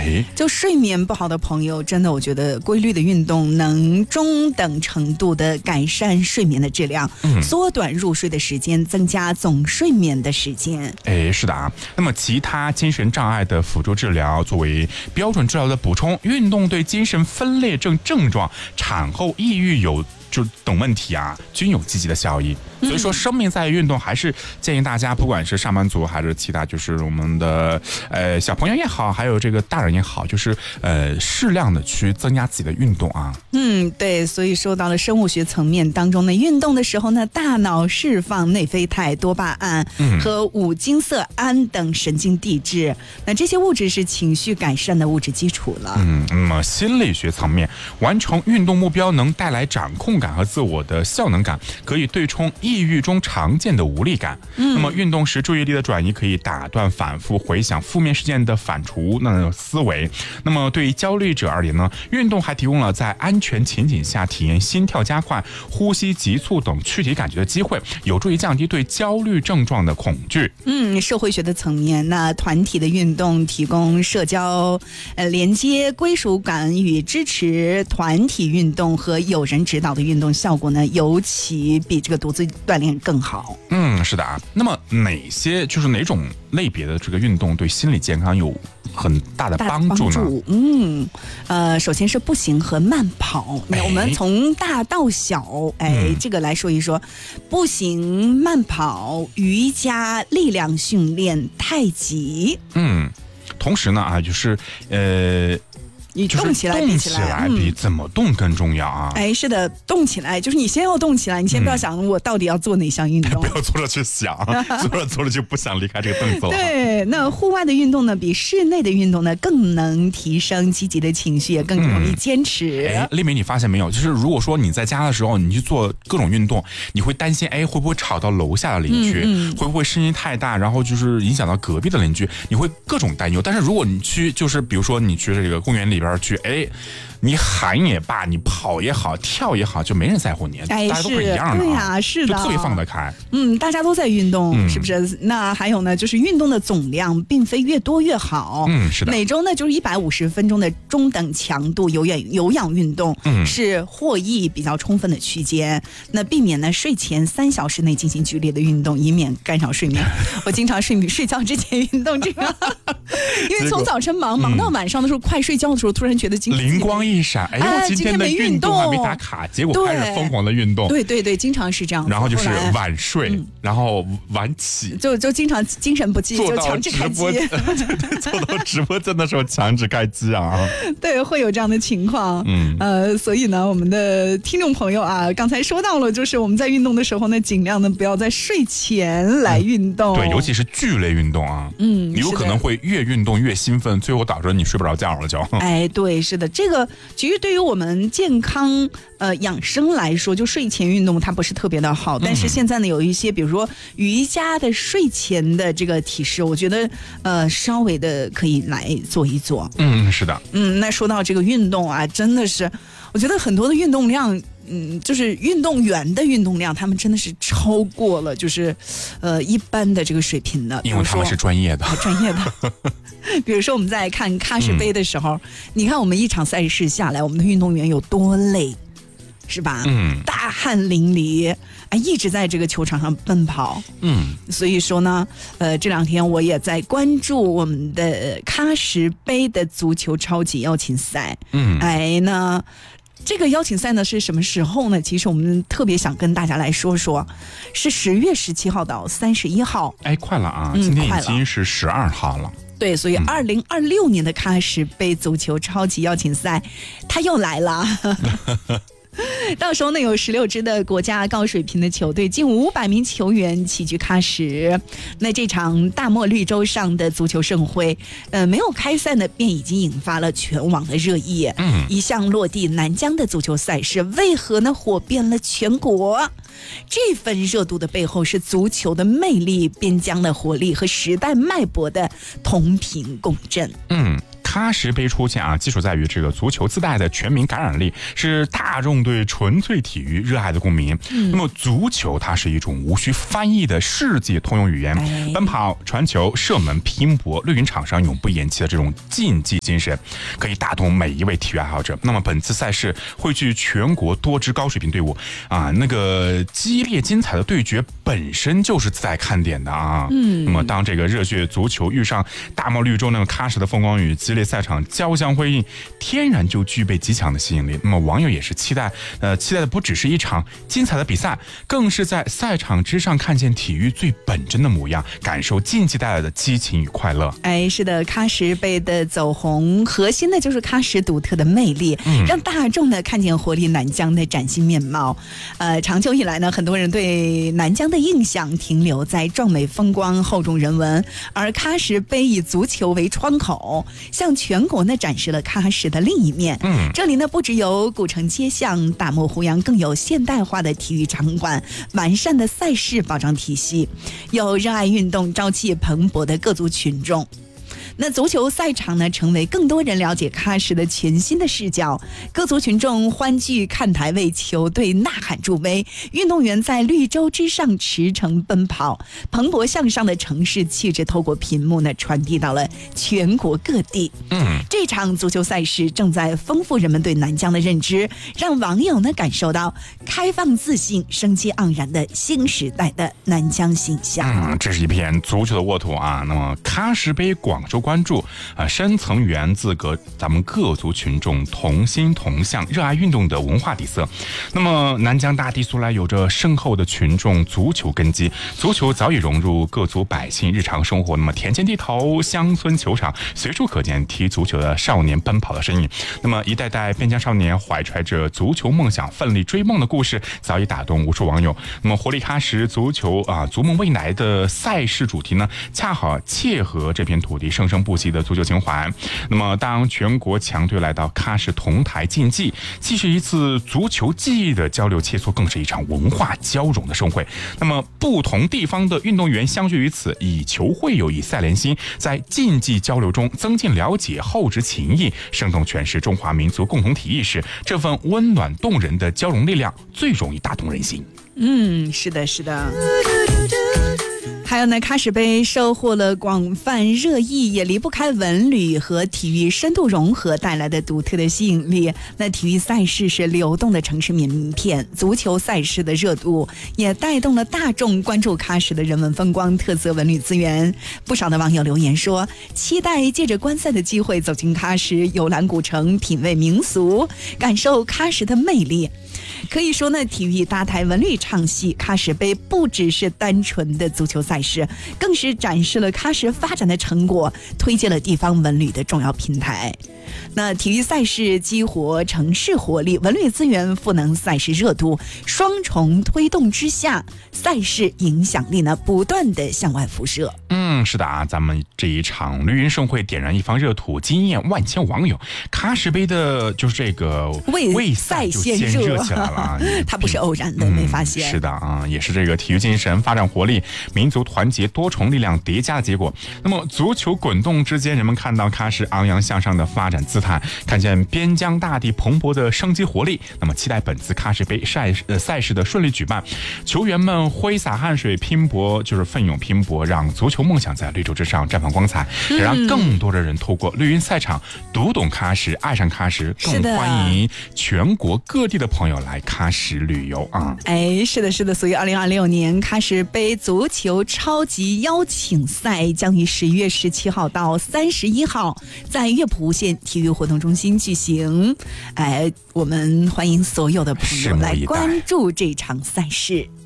就睡眠不好的朋友，真的我觉得规律的运动能中等程度的改善睡眠的质量，缩短入睡的时间，增加总睡眠的时间。 是的啊。那么其他精神障碍的辅助治疗，作为标准治疗的补充，运动对精神分裂症症状、产后抑郁等问题啊，均有积极的效益。所以说，生命在于运动，还是建议大家，不管是上班族还是其他，就是我们的小朋友也好，还有这个大人也好，就是适量的去增加自己的运动啊。 对，所以说到了生物学层面当中呢，运动的时候呢，大脑释放内啡肽、多巴胺和五羟色胺等神经递质，那这些物质是情绪改善的物质基础了。 那么心理学层面，完成运动目标能带来掌控感和自我的效能感，可以对冲抑郁中常见的无力感。那么运动时注意力的转移可以打断反复回想负面事件的反刍思维。那么对于焦虑者而言呢，运动还提供了在安全情景下体验心跳加快、呼吸急促等躯体感觉的机会，有助于降低对焦虑症状的恐惧。 社会学的层面，那团体的运动提供社交连接、归属感与支持，团体运动和有人指导的运动效果呢，尤其比这个独自锻炼更好。 是的啊。那么哪种类别的这个运动对心理健康有很大的帮助呢？首先是步行和慢跑。我们从大到小，这个来说一说，步行、慢跑、瑜伽、力量训练、太极。 同时呢就是你动起来比怎么动更重要啊！ 是的，动起来就是你先要动起来，你先不要想我到底要做哪项运动， 不要做了去想，做了就不想离开这个凳子了。 对，那户外的运动呢，比室内的运动呢更能提升积极的情绪，也更容易坚持。 丽美，你发现没有？就是如果说你在家的时候，你去做各种运动，你会担心，会不会吵到楼下的邻居？会不会声音太大，然后就是影响到隔壁的邻居？你会各种担忧。但是如果你去，就是比如说你去这个公园里边去，你喊也罢，你跑也好，跳也好，就没人在乎你，大家都是一样的。 对呀，是的， 就特别放得开。 大家都在运动，是不是？那还有呢，就是运动的总量并非越多越好。 是的。 每周呢就是150分钟的中等强度有氧运动，是获益比较充分的区间。那避免呢睡前3小时内进行剧烈的运动，以免干扰睡眠。我经常睡觉之前运动这个，因为从早晨忙到晚上的时候，快睡觉的时候，突然觉得灵光一闪，我今天的运动还没打卡，结果开始疯狂的运动。 对，经常是这样。 然后就是晚睡，然后晚起， 就经常精神不济，就强制开机。 做到直播间的时候强制开机啊！ 对，会有这样的情况。所以呢，我们的听众朋友啊，刚才说到了，就是我们在运动的时候呢，尽量呢不要在睡前来运动。 对，尤其是剧烈运动啊。你有可能会越运动越兴奋，最后导致你睡不着觉了就。 对，是的，这个其实对于我们健康养生来说，就睡前运动它不是特别的好。但是现在呢，有一些比如说瑜伽的睡前的这个体式，我觉得稍微的可以来做一做。 是的。 那说到这个运动啊，真的是我觉得很多的运动量。就是运动员的运动量，他们真的是超过了就是一般的这个水平的， 因为他们是专业的。 比如说我们在看喀什杯的时候，你看我们一场赛事下来，我们的运动员有多累，是吧？大汗淋漓，一直在这个球场上奔跑。所以说呢，这2天我也在关注我们的喀什杯的足球超级邀请赛。那这个邀请赛呢是什么时候呢？其实我们特别想跟大家来说说，是10月17号到31号。 快了啊！今天已经是12号了。 对，所以2026年的喀什杯足球超级邀请赛，它又来了。到时候呢，有16支的国家高水平的球队，近500名球员齐聚喀什。那这场大漠绿洲上的足球盛会，没有开赛呢，便已经引发了全网的热议。一向落地南疆的足球赛事，为何呢火遍了全国？这份热度的背后是足球的魅力、边疆的活力和时代脉搏的同频共振。 喀什杯出现啊，基础在于这个足球自带的全民感染力，是大众对纯粹体育热爱的共鸣。那么足球它是一种无需翻译的世界通用语言，奔跑、传球、射门、拼搏，绿茵场上永不言弃的这种竞技精神，可以打动每一位体育爱好者。那么本次赛事汇聚全国多支高水平队伍啊，那个激烈精彩的对决本身就是自带看点的啊。那么当这个热血足球遇上大漠绿洲那个喀什的风光与激烈赛场交相辉映，天然就具备极强的吸引力。那么网友也是期待的不只是一场精彩的比赛，更是在赛场之上看见体育最本真的模样，感受竞技带来的激情与快乐。 是的，喀什杯的走红，核心的就是喀什独特的魅力，让大众呢看见活力南疆的崭新面貌。长久以来呢，很多人对南疆的印象停留在壮美风光、厚重人文，而喀什杯以足球为窗口，向全国呢展示了喀什的另一面。这里呢不只有古城街巷、大漠胡杨，更有现代化的体育场馆、完善的赛事保障体系，有热爱运动、朝气蓬勃的各族群众。那足球赛场呢，成为更多人了解喀什的全新的视角。各族群众欢聚看台，为球队呐喊助威。运动员在绿洲之上驰骋奔跑，蓬勃向上的城市气质透过屏幕呢，传递到了全国各地。这场足球赛事正在丰富人们对南疆的认知，让网友呢感受到开放、自信、生机盎然的新时代的南疆形象。 这是一片足球的沃土啊。那么喀什杯广受关注深层源自咱们各族群众同心同向、热爱运动的文化底色。那么南疆大地素来有着深厚的群众足球根基，足球早已融入各族百姓日常生活。那么田间地头、乡村球场，随处可见踢足球的少年奔跑的身影。那么一代代边疆少年怀揣着足球梦想奋力追梦的故事，早已打动无数网友。那么活力喀什足球足梦未来的赛事主题呢，恰好切合这片土地生生不息的足球情怀。那么当全国强队来到喀什同台竞技，既是一次足球技艺的交流切磋，更是一场文化交融的盛会。那么不同地方的运动员相聚于此，以球会友，以赛连心，在竞技交流中增进了解、厚植情谊，生动诠释中华民族共同体意识。这份温暖动人的交融力量，最容易打动人心。 是的，是的。还有呢，喀什杯收获了广泛热议，也离不开文旅和体育深度融合带来的独特的吸引力。那体育赛事是流动的城市名片，足球赛事的热度也带动了大众关注喀什的人文风光、特色文旅资源。不少的网友留言说，期待借着观赛的机会走进喀什，游览古城，品味民俗，感受喀什的魅力。可以说呢，体育搭台文旅唱戏，喀什杯不只是单纯的足球赛事，更是展示了喀什发展的成果，推介了地方文旅的重要平台。那体育赛事激活城市活力，文旅资源赋能赛事热度，双重推动之下，赛事影响力呢不断的向外辐射。 是的啊，咱们这一场绿茵盛会点燃一方热土，惊艳万千网友。喀什杯的就是这个为赛就先热起来了啊， 它不是偶然的，没发现？ 是的啊，也是这个体育精神、发展活力、民族团结多重力量叠加的结果。那么足球滚动之间，人们看到喀什昂扬向上的发展姿态，看见边疆大地蓬勃的生机活力。那么期待本次喀什杯赛事的顺利举办，球员们挥洒汗水拼搏，就是奋勇拼搏，让足球梦想在绿洲之上绽放光彩，也让更多的人透过绿茵赛场读懂喀什，爱上喀什，更欢迎全国各地的朋友来喀什旅游啊！ 是的，是的，所以2026年喀什杯足球超级邀请赛将于11月17号到31号在乐浦无线体育活动中心举行。我们欢迎所有的朋友来关注这场赛事。